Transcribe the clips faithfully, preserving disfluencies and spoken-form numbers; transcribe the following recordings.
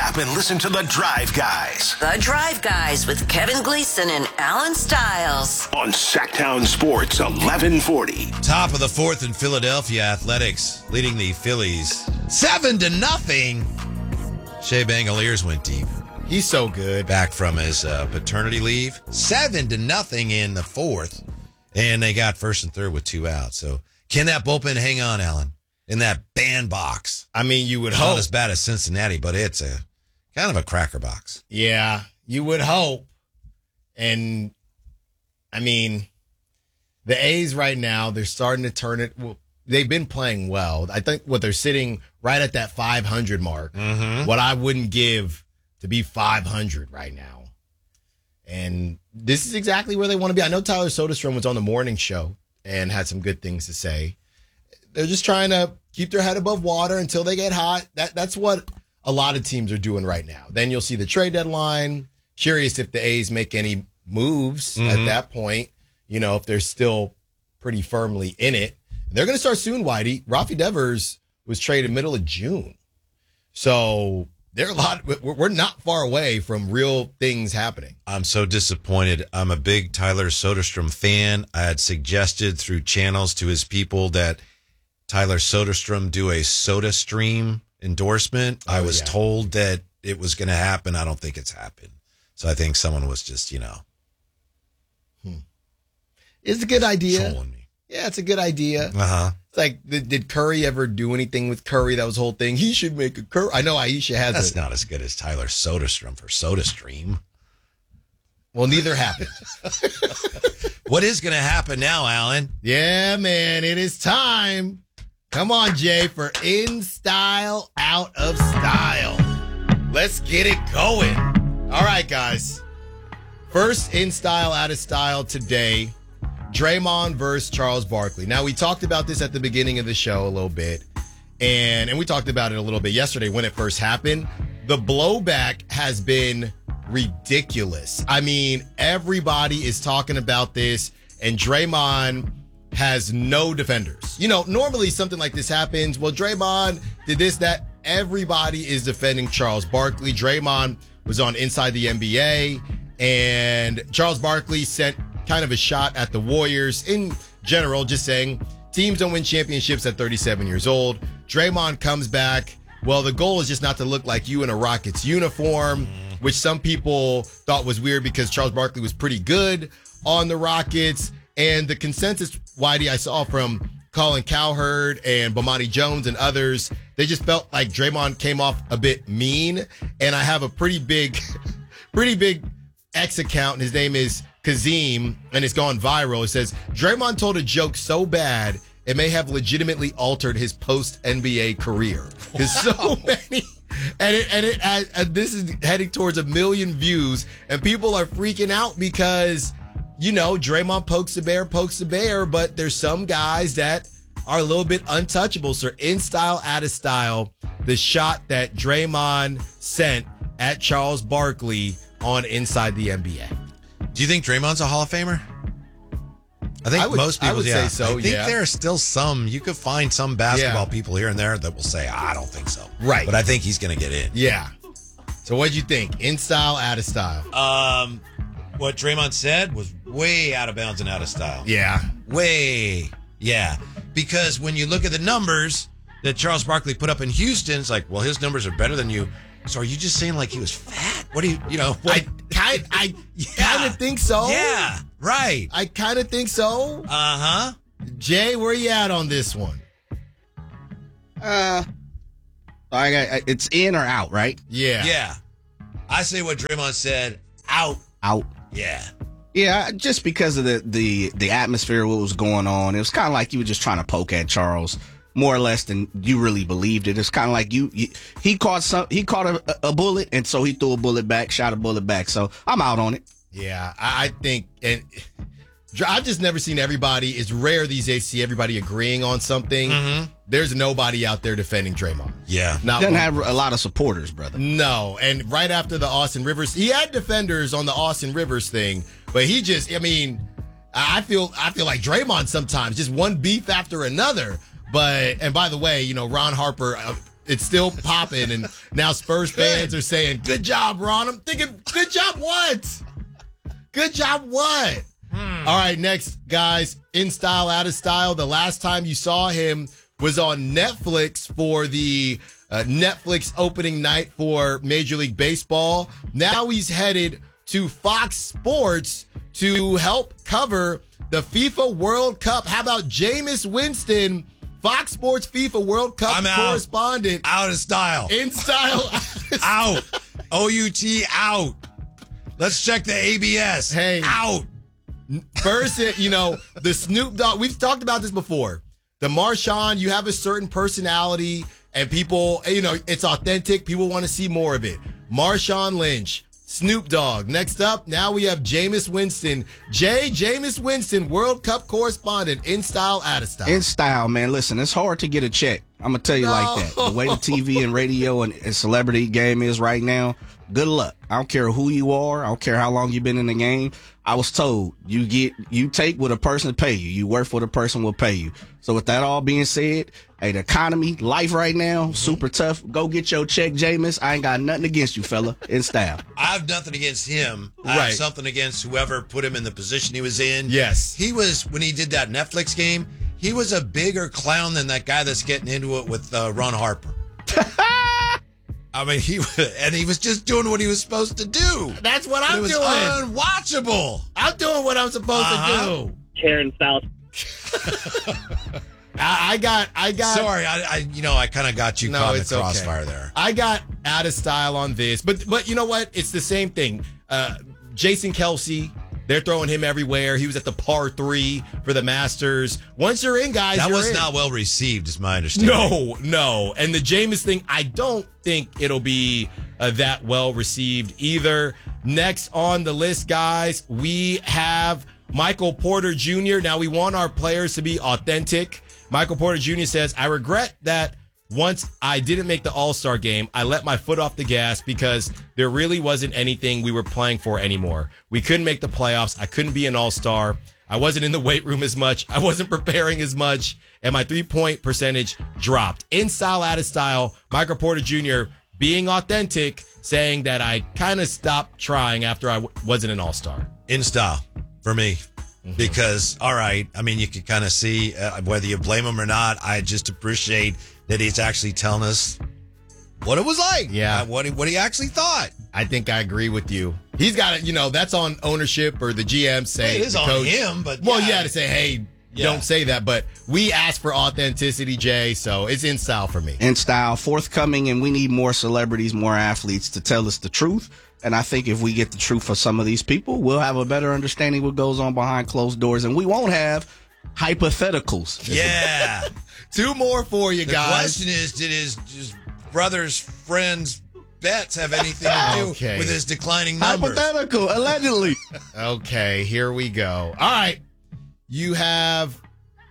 app and listen to The Drive Guys. The Drive Guys with Kevin Gleason and Alan Stiles. On Sacktown Sports eleven forty. Top of the fourth in Philadelphia Athletics, leading the Phillies seven to nothing. Shea Bangaliers went deep. He's so good. Back from his uh, paternity leave. Seven to nothing in the fourth. And they got first and third with two outs. So can that bullpen hang on, Alan? In that bandbox. I mean, you would it's hope. Not as bad as Cincinnati, but it's a kind of a cracker box. Yeah, you would hope. And, I mean, the A's right now, they're starting to turn it. Well, they've been playing well. I think what they're sitting right at that five hundred mark, mm-hmm. what I wouldn't give to be five hundred right now. And this is exactly where they want to be. I know Tyler Soderstrom was on the morning show and had some good things to say. They're just trying to keep their head above water until they get hot. That That's what a lot of teams are doing right now. Then you'll see the trade deadline. Curious if the A's make any moves mm-hmm. at that point. You know, if they're still pretty firmly in it. They're going to start soon, Whitey. Rafi Devers was traded middle of June. So there are a lot. We're not far away from real things happening. I'm so disappointed. I'm a big Tyler Soderstrom fan. I had suggested through channels to his people that Tyler Soderstrom do a SodaStream endorsement. Oh, I was yeah. told that it was going to happen. I don't think it's happened. So I think someone was just, you know. Hmm. It's a good idea. Trolling me. Yeah, it's a good idea. Uh-huh. It's like, did, did Curry ever do anything with Curry? That was the whole thing. He should make a Curry. I know Aisha has That's it. not as good as Tyler Soderstrom for SodaStream. Well, neither happened. What is going to happen now, Alan? Yeah, man, it is time. Come on, Jay, for In Style, Out of Style. Let's get it going. All right, guys. First In Style, Out of Style today, Draymond versus Charles Barkley. Now, we talked about this at the beginning of the show a little bit, and, and we talked about it a little bit yesterday when it first happened. The blowback has been ridiculous. I mean, everybody is talking about this, and Draymond has no defenders. You know, normally something like this happens. Well, Draymond did this, that. Everybody is defending Charles Barkley. Draymond was on Inside the N B A, and Charles Barkley sent kind of a shot at the Warriors in general, just saying teams don't win championships at thirty-seven years old. Draymond comes back. Well, the goal is just not to look like you in a Rockets uniform, which some people thought was weird because Charles Barkley was pretty good on the Rockets. And the consensus, Whitey, I saw from Colin Cowherd and Bomani Jones and others, they just felt like Draymond came off a bit mean. And I have a pretty big, pretty big X account. And his name is Kazim, and it's gone viral. It says, Draymond told a joke so bad, it may have legitimately altered his post-N B A career. There's so many. And it, and it, and, and this is heading towards a million views, and people are freaking out because, you know, Draymond pokes the bear, pokes the bear, but there's some guys that are a little bit untouchable. So in style, out of style, the shot that Draymond sent at Charles Barkley on Inside the N B A. Do you think Draymond's a Hall of Famer? I think I would, most people, I would yeah. say so, I think yeah. there are still some, you could find some basketball Yeah. people here and there that will say, I don't think so. Right. But I think he's going to get in. Yeah. So what'd you think? In style, out of style? Um, what Draymond said was way out of bounds and out of style. Yeah. Way. Yeah. Because when you look at the numbers that Charles Barkley put up in Houston, it's like, well, his numbers are better than you. So are you just saying like he was fat? What do you, you know? What? I kind I Yeah. kind of think so. Yeah. Right. I kind of think so. Uh-huh. Jay, where you at on this one? Uh, I got I- it's in or out, right? Yeah. Yeah. I say what Draymond said. Out. Out. Yeah. Yeah, just because of the the the atmosphere, what was going on, it was kind of like you were just trying to poke at Charles more or less than you really believed it. It's kind of like you, you he caught some he caught a, a bullet, and so he threw a bullet back, shot a bullet back. So I'm out on it. Yeah, I, I think, and I've just never seen everybody. It's rare these days to see everybody agreeing on something. Mm-hmm. There's nobody out there defending Draymond. Yeah. Not Doesn't one. have a lot of supporters, brother. No, and right after the Austin Rivers, he had defenders on the Austin Rivers thing, but he just, I mean, I feel, I feel like Draymond sometimes, just one beef after another. But, and by the way, you know, Ron Harper, uh, it's still popping, and now Spurs fans are saying, "Good job, Ron." I'm thinking, "Good job, what? Good job, what?" Hmm. All right, next, guys, in style, out of style. The last time you saw him was on Netflix for the uh, Netflix opening night for Major League Baseball. Now he's headed to Fox Sports to help cover the FIFA World Cup. How about Jameis Winston, Fox Sports FIFA World Cup I'm correspondent? Out. out of style. In style. Out. O U T out. Let's check the A B S. Hey. Out. First, you know, the Snoop Dogg, we've talked about this before. The Marshawn, you have a certain personality, and people, you know, it's authentic. People want to see more of it. Marshawn Lynch, Snoop Dogg. Next up, now we have Jameis Winston. Jay, Jameis Winston, World Cup correspondent, in style, out of style. In style, man. Listen, it's hard to get a check. I'm going to tell you No. like that. The way the T V and radio and, and celebrity game is right now, good luck. I don't care who you are. I don't care how long you've been in the game. I was told you get you take what a person pay you. You work what a person will pay you. So with that all being said, hey, the economy, life right now, mm-hmm. super tough. Go get your check, Jameis. I ain't got nothing against you, fella. In style. I have nothing against him. I Right. have something against whoever put him in the position he was in. Yes. He was, when he did that Netflix game, he was a bigger clown than that guy that's getting into it with uh, Ron Harper. I mean, he and he was just doing what he was supposed to do. That's what It I'm was doing. unwatchable. I'm doing what I'm supposed Uh-huh. to do. Karen South. I, I got, I got. Sorry, I, I you know, I kind of got you No, caught in it's the okay. crossfire there. I got out of style on this, but but you know what? It's the same thing. Uh, Jason Kelsey, they're throwing him everywhere. He was at the par three for the Masters. Once you're in, guys, That you're was in. not well received, is my understanding. No, no. And the Jameis thing, I don't think it'll be uh, that well received either. Next on the list, guys, we have Michael Porter Junior Now, we want our players to be authentic. Michael Porter Junior says, I regret that once I didn't make the All-Star game, I let my foot off the gas because there really wasn't anything we were playing for anymore. We couldn't make the playoffs. I couldn't be an All-Star. I wasn't in the weight room as much. I wasn't preparing as much. And my three-point percentage dropped. In style, out of style, Michael Porter Junior being authentic, saying that I kind of stopped trying after I w- wasn't an All-Star. In style for me. Because, all right, I mean, you can kind of see uh, whether you blame him or not. I just appreciate that he's actually telling us what it was like. Yeah. Uh, what, he, what he actually thought. I think I agree with you. He's got it, you know, that's on ownership or the G M saying. It is the on coach. him, but Well, yeah. yeah, to say, hey, Yeah. don't say that. But we asked for authenticity, Jay, so it's in style for me. In style, forthcoming, and we need more celebrities, more athletes to tell us the truth. And I think if we get the truth for some of these people, we'll have a better understanding what goes on behind closed doors, and we won't have hypotheticals. Yeah. Two more for you The guys. question is, did his, his brother's friends' bets have anything to do Okay. with his declining numbers? Hypothetical, allegedly. Okay, here we go. All right. You have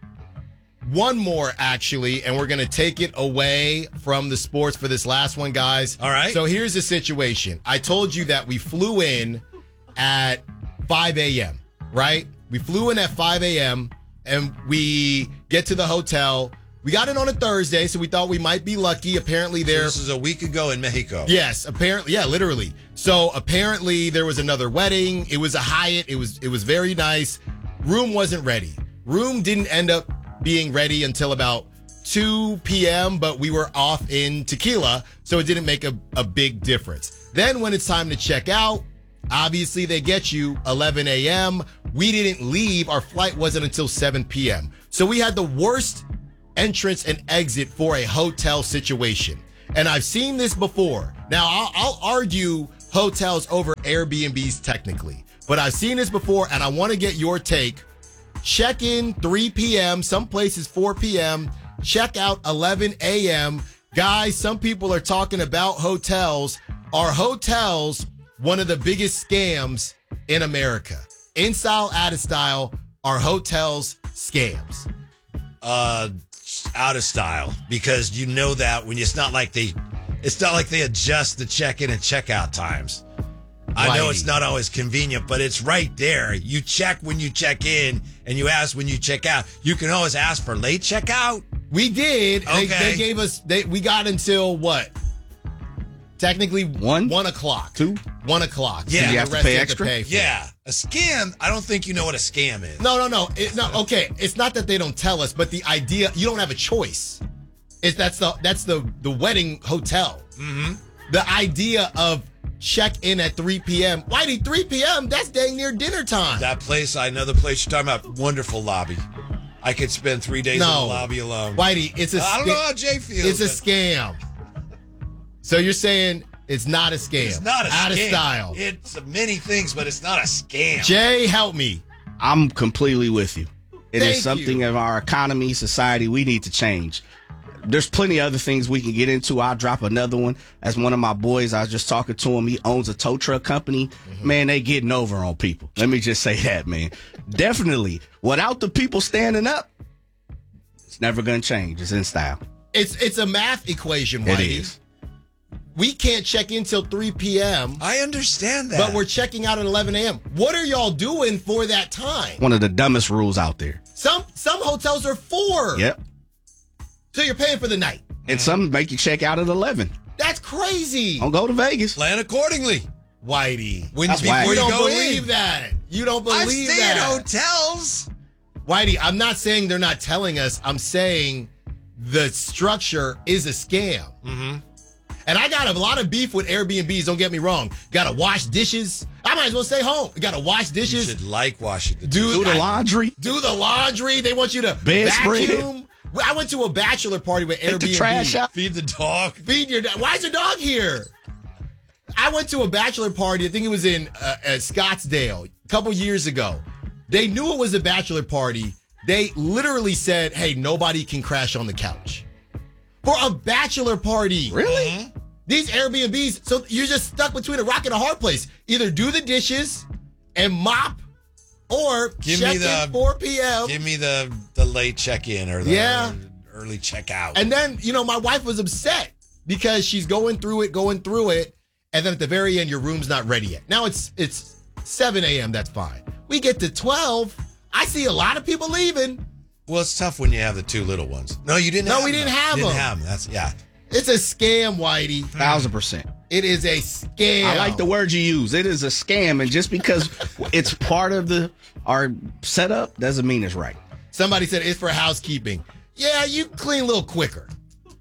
one more, actually, and we're going to take it away from the sports for this last one, guys. All right. So here's the situation. I told you that we flew in at five a.m., right? We flew in at five a.m., and we get to the hotel. We got in on a Thursday, so we thought we might be lucky. Apparently, So there. this is a week ago in Mexico. Yes, apparently, yeah, literally. So apparently there was another wedding. It was a Hyatt. It was it was very nice. Room wasn't ready. Room didn't end up being ready until about two p.m., but we were off in tequila, so it didn't make a, a big difference. Then when it's time to check out, obviously they get you eleven a.m. We didn't leave. Our flight wasn't until seven p.m. So we had the worst entrance and exit for a hotel situation. And I've seen this before. Now, I'll, I'll argue hotels over Airbnbs technically, but I've seen this before, and I want to get your take. Check in three p.m., some places four p.m., check out eleven a.m. Guys, some people are talking about hotels. Are hotels one of the biggest scams in America? In style, out of style, are hotels scams? Uh, out of style, because you know that when it's not like they, it's not like they adjust the check-in and check-out times. I know it's not always convenient, but it's right there. You check when you check in and you ask when you check out. You can always ask for late checkout. We did. They, Okay. they gave us. They we got until what? Technically, One? one o'clock. Two? One o'clock. Yeah. So You the have to rest pay you extra? pay for. Yeah, a scam. I don't think you know what a scam is. No, no, no. It, no. Okay, it's not that they don't tell us, but the idea you don't have a choice. It's that's the that's the the wedding hotel. Mm-hmm. The idea of check in at three p.m. Whitey, three p.m. That's dang near dinner time. That place, I know the place you're talking about. Wonderful lobby. I could spend three days in No. the lobby alone. Whitey, it's a. I don't sca- know how Jay feels. It's a but scam. So you're saying it's not a scam? It's not a out scam. of style. It's many things, but it's not a scam. Jay, help me. I'm completely with you. It Thank is something you. of our economy, society, we need to change. There's plenty of other things we can get into. I'll drop another one. As one of my boys, I was just talking to him. He owns a tow truck company. Mm-hmm. Man, they getting over on people. Let me just say that, man. Definitely. Without the people standing up, it's never going to change. It's in style. It's it's a math equation, It Whitey. is. We can't check in till three p.m., I understand that. but we're checking out at eleven a.m. What are y'all doing for that time? One of the dumbest rules out there. Some some hotels are four. Yep. So you're paying for the night. And some make you check out at eleven. That's crazy. Don't go to Vegas. plan accordingly. Whitey. When That's before whack. you You don't go believe in. that. You don't I've believe stayed that. at hotels. Whitey, I'm not saying they're not telling us. I'm saying the structure is a scam. Mm-hmm. And I got a lot of beef with Airbnbs, don't get me wrong. Got to wash dishes. I might as well stay home. Got to wash You dishes. should like washing the Do, Do the I- laundry. do the laundry. They want you to Bedspread. vacuum. I went to a bachelor party with Take Airbnb. the trash out. feed the dog. Feed your dog. Why is your dog here? I went to a bachelor party. I think it was in uh, uh, Scottsdale a couple years ago. They knew it was a bachelor party. They literally said, "Hey, nobody can crash on the couch for a bachelor party." Really? These Airbnbs, so you're just stuck between a rock and a hard place. Either do the dishes and mop, or Give check me the- in four p.m. Give me the the late check in or the Yeah. early check out. And then, you know, my wife was upset because she's going through it, going through it, and then at the very end, your room's not ready yet. Now it's it's seven a.m., that's fine. We get to twelve, I see a lot of people leaving. well, it's tough when you have the two little ones. No, you didn't. No, have we them. didn't have Didn't them. have them. That's yeah. It's a scam, Whitey. Thousand percent. It is a scam. I like the word you use. It is a scam, and just because it's part of the our setup doesn't mean it's right. Somebody said it's for housekeeping. Yeah, you clean a little quicker.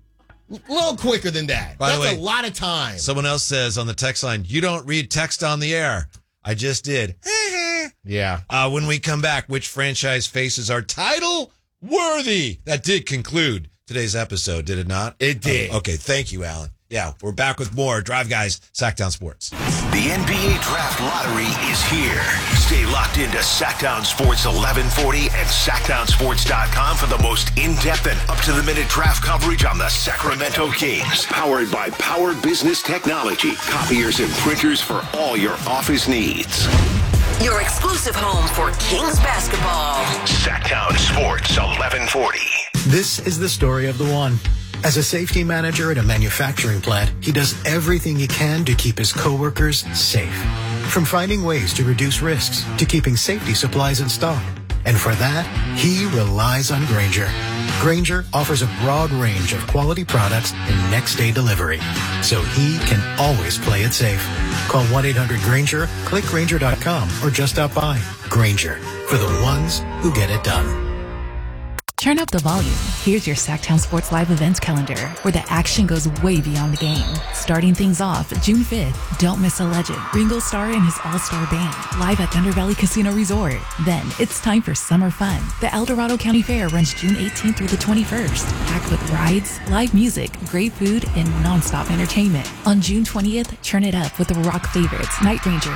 A little quicker than that. By the That's way, a lot of time. Someone else says on the text line, "You don't read text on the air." I just did. Yeah. Uh, when we come back, which franchise faces are title worthy? That did conclude today's episode, did it not? It did. Uh, okay, thank you, Alan. Yeah, we're back with more Drive Guys, Sacktown Sports. The N B A Draft Lottery is here. Stay locked into Sacktown Sports eleven forty and Sacktown Sports dot com for the most in-depth and up-to-the-minute draft coverage on the Sacramento Kings. Powered by Power Business Technology. Copiers and printers for all your office needs. Your exclusive home for Kings basketball. Sacktown Sports eleven forty. This is the story of the one. As a safety manager at a manufacturing plant, he does everything he can to keep his coworkers safe. From finding ways to reduce risks to keeping safety supplies in stock. And for that, he relies on Grainger. Grainger offers a broad range of quality products and next-day delivery, so he can always play it safe. Call one eight hundred Grainger, click Grainger dot com, or just stop by. Grainger, for the ones who get it done. Turn up the volume. Here's your Sacktown Sports Live events calendar, where the action goes way beyond the game. Starting things off, June fifth, don't miss a legend, Ringo Starr and his all-star band, live at Thunder Valley Casino Resort. Then, it's time for summer fun. The El Dorado County Fair runs June eighteenth through the twenty-first, packed with rides, live music, great food, and non-stop entertainment. On June twentieth, turn it up with the rock favorites, Night Ranger,